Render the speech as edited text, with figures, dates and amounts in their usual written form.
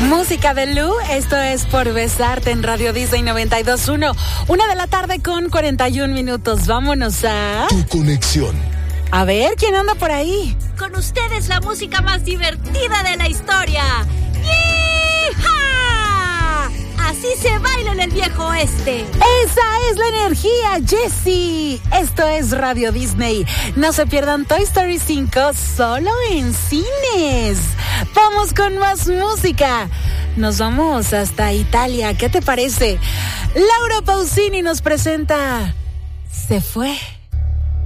Música de Lu, esto es Por Besarte en Radio Disney 92.1. 1:00 con 41 minutos. Vámonos a... Tu conexión. A ver, ¿quién anda por ahí? Con ustedes la música más divertida de la historia. ¡Yee-ha! Así se baila en el viejo oeste. Esa es la energía, Jessie. Esto es Radio Disney. No se pierdan Toy Story 5 solo en cines. Vamos con más música. Nos vamos hasta Italia. ¿Qué te parece? Laura Pausini nos presenta Se Fue.